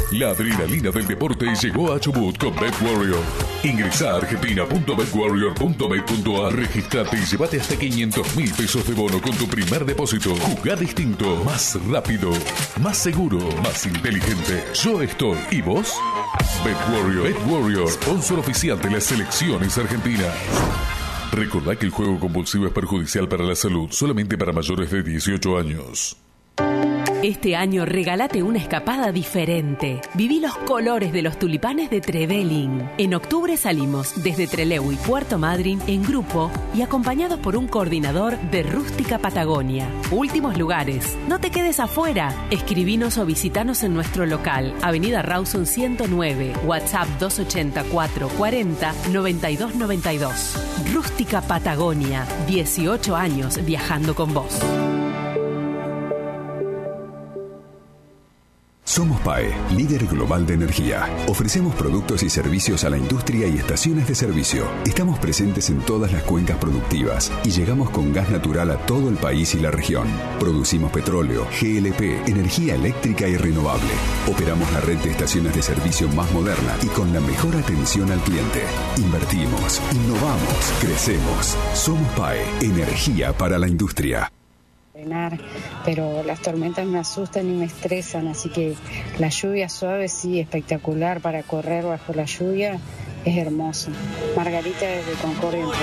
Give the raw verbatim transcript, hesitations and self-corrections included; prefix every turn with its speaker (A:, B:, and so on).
A: La adrenalina del deporte llegó a Chubut con BetWarrior. Ingresa a argentina punto bet warrior punto bet punto a, registrate y llévate hasta quinientos mil pesos de bono con tu primer depósito. Jugá distinto, más rápido, más seguro, más inteligente. Yo estoy. ¿Y vos? BetWarrior. BetWarrior, sponsor oficial de las selecciones argentinas. Recordá que el juego compulsivo es perjudicial para la salud, solamente para mayores de dieciocho años.
B: Este año regálate una escapada diferente. Viví los colores de los tulipanes de Trevelin. En octubre salimos desde Trelew y Puerto Madryn en grupo y acompañados por un coordinador de Rústica Patagonia. Últimos lugares. No te quedes afuera. Escribinos o visitanos en nuestro local, Avenida Rawson ciento nueve, WhatsApp dos ochenta y cuatro cuarenta noventa y dos noventa y dos. Rústica Patagonia. dieciocho años viajando con vos.
C: Somos P A E, líder global de energía. Ofrecemos productos y servicios a la industria y estaciones de servicio. Estamos presentes en todas las cuencas productivas y llegamos con gas natural a todo el país y la región. Producimos petróleo, G L P, energía eléctrica y renovable. Operamos la red de estaciones de servicio más moderna y con la mejor atención al cliente. Invertimos, innovamos, crecemos. Somos P A E, energía para la industria.
D: Pero las tormentas me asustan y me estresan, así que la lluvia suave sí, espectacular para correr bajo la lluvia, es hermoso. Margarita desde Concordia.